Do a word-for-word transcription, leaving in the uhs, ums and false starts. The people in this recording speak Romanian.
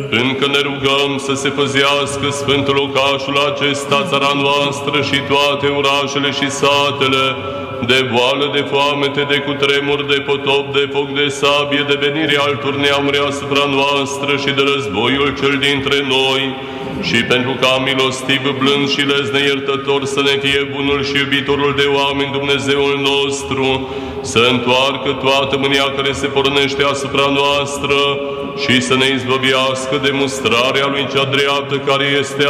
Încă ne rugăm să se păzească Sfântul locașul acesta, țara noastră și toate orașele și satele, de boală, de foamete, de cutremur, de potop, de foc, de sabie, de venire altor neamuri asupra noastră și de războiul cel dintre noi, și pentru ca milostiv, blând și lezne iertător să ne fie bunul și iubitorul de oameni Dumnezeul nostru, să întoarcă toată mânia care se pornește asupra noastră și să ne izbăvească de mustrarea lui cea dreaptă care este